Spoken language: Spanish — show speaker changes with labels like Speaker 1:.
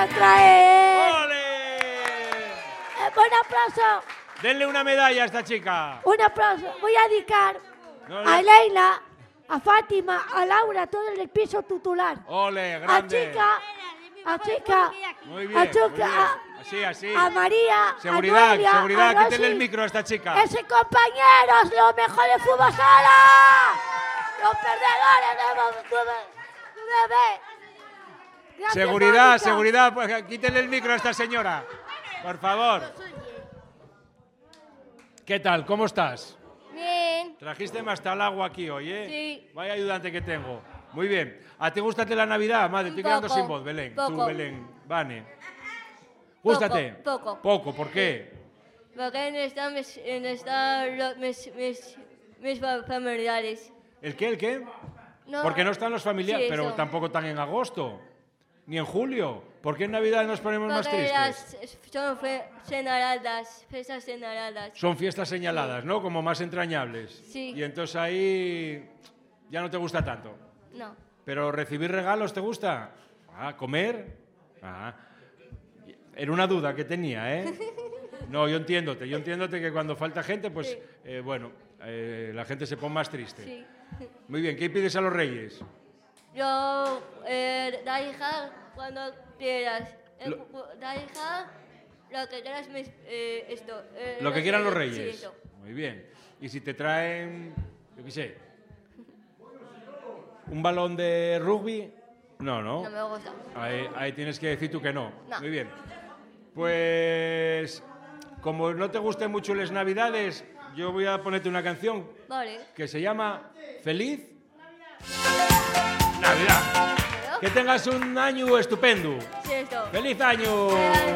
Speaker 1: a traer.
Speaker 2: ¡Ole!
Speaker 1: Buen aplauso.
Speaker 2: Denle una medalla a esta chica.
Speaker 1: Un aplauso. Voy a dedicar
Speaker 2: No,
Speaker 1: a Leila, a Fátima, a Laura, todo el piso titular.
Speaker 2: ¡Ole,
Speaker 1: A
Speaker 2: grande!
Speaker 1: Chica,
Speaker 2: Muy bien,
Speaker 1: a
Speaker 2: muy bien.
Speaker 1: Chica,
Speaker 2: Así, así.
Speaker 1: a María,
Speaker 2: Seguridad,
Speaker 1: a Noelia,
Speaker 2: seguridad,
Speaker 1: a Rosy.
Speaker 2: quítele el micro a esta chica.
Speaker 1: Ese compañeros, los mejores fútbol sala. Los perdedores de B. Gracias,
Speaker 2: Seguridad,
Speaker 1: Mónica.
Speaker 2: seguridad, pues, quítele el micro a esta señora. Por favor. ¿Qué tal? ¿Cómo estás?
Speaker 3: Bien.
Speaker 2: Trajiste hasta el agua aquí hoy, ¿eh?
Speaker 3: Sí.
Speaker 2: Vaya ayudante que tengo. Muy bien. ¿A ti gústate la Navidad? Madre, estoy quedando
Speaker 3: Poco,
Speaker 2: sin voz, Belén. Tú,
Speaker 3: poco.
Speaker 2: Belén. Vane. ¿Gústate?
Speaker 3: Poco.
Speaker 2: Poco, ¿por qué?
Speaker 3: Porque no están mis familiares.
Speaker 2: ¿El qué, el qué?
Speaker 3: No.
Speaker 2: Porque no están los familiares,
Speaker 3: Sí,
Speaker 2: pero
Speaker 3: eso.
Speaker 2: tampoco están en agosto, ni en julio. ¿Por qué en Navidad nos ponemos más
Speaker 3: Porque
Speaker 2: tristes?
Speaker 3: son señaladas, fiestas señaladas.
Speaker 2: Son fiestas señaladas, ¿no? Como más entrañables.
Speaker 3: Sí.
Speaker 2: Y entonces ahí ya no te gusta tanto.
Speaker 3: No.
Speaker 2: ¿Pero recibir regalos te gusta? Ah, ¿comer? Ah. Era una duda que tenía, ¿eh? No, yo entiéndote que cuando falta gente, pues,
Speaker 3: Sí.
Speaker 2: la gente se pone más triste.
Speaker 3: Sí.
Speaker 2: Muy bien, ¿qué pides a los reyes?
Speaker 3: Yo, la hija, cuando quieras. La hija, lo que quieras, esto.
Speaker 2: Lo que quieran los
Speaker 3: Sí,
Speaker 2: reyes.
Speaker 3: eso.
Speaker 2: Muy bien. ¿Y si te traen, yo qué sé, un balón de rugby? No, ¿no?
Speaker 3: No me gusta.
Speaker 2: Ahí tienes que decir tú que no.
Speaker 3: No.
Speaker 2: Muy bien. Pues, como no te gusten mucho las Navidades, yo voy a ponerte una canción
Speaker 3: Vale.
Speaker 2: que se llama Feliz Navidad. Que tengas un año estupendo.
Speaker 3: Sí, esto.
Speaker 2: ¡Feliz año!